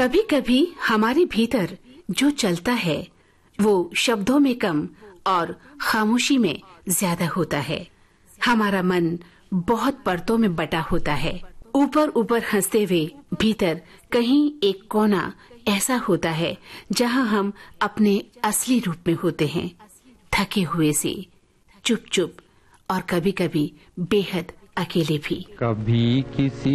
कभी कभी हमारे भीतर जो चलता है वो शब्दों में कम और खामोशी में ज्यादा होता है। हमारा मन बहुत परतों में बटा होता है। ऊपर ऊपर हंसते हुए भीतर कहीं एक कोना ऐसा होता है जहां हम अपने असली रूप में होते हैं, थके हुए से, चुप चुप और कभी कभी बेहद अकेले भी। कभी किसी